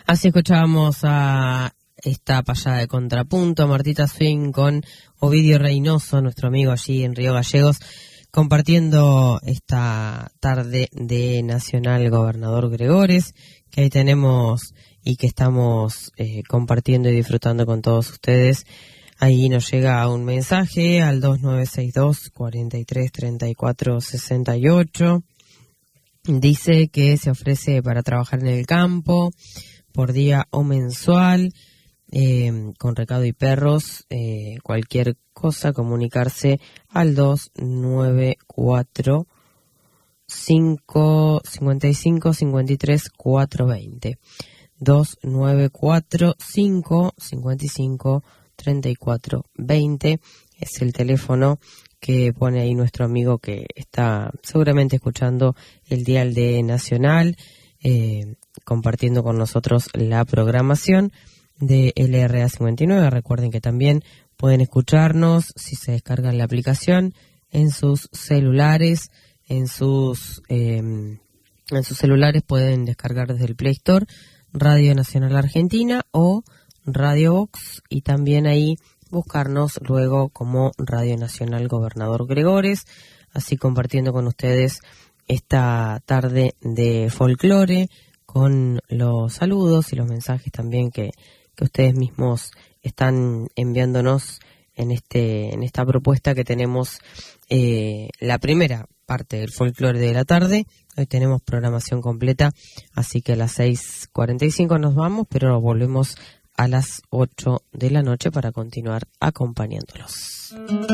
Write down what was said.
Así escuchábamos a esta payada de contrapunto, Martita Swing con Ovidio Reynoso, nuestro amigo allí en Río Gallegos, compartiendo esta tarde de Nacional Gobernador Gregores, que ahí tenemos y que estamos compartiendo y disfrutando con todos ustedes. Ahí nos llega un mensaje al 2962 43 34 68. Dice que se ofrece para trabajar en el campo por día o mensual, con recado y perros, cualquier cosa, comunicarse al 294 55 53 420. 294 55 34 20 es el teléfono que pone ahí nuestro amigo que está seguramente escuchando el dial de Nacional, compartiendo con nosotros la programación de LRA 59. Recuerden que también pueden escucharnos si se descargan la aplicación en sus celulares, en sus celulares pueden descargar desde el Play Store Radio Nacional Argentina o Radio Box, y también ahí buscarnos luego como Radio Nacional Gobernador Gregores, así compartiendo con ustedes esta tarde de folclore, con los saludos y los mensajes también que ustedes mismos están enviándonos en esta propuesta que tenemos, la primera parte del folclore de la tarde. Hoy tenemos programación completa, así que a las 6:45 nos vamos, pero volvemos a las 8 de la noche para continuar acompañándolos.